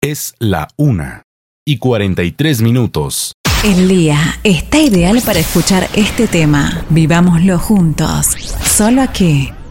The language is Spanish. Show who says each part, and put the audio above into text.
Speaker 1: Es la 1:43.
Speaker 2: El día está ideal para escuchar este tema. Vivámoslo juntos. Solo aquí,